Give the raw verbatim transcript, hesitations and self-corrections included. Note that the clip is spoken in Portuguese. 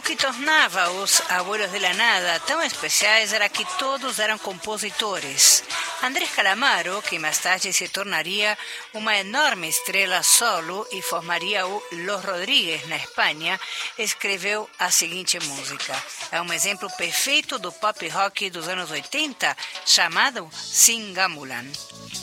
O que tornava os Abuelos de la Nada tão especiais era que todos eram compositores. Andrés Calamaro, que mais tarde se tornaria uma enorme estrela solo e formaria o Los Rodríguez na Espanha, escreveu a seguinte música. É um exemplo perfeito do pop rock dos anos oitenta, chamado Singamulan.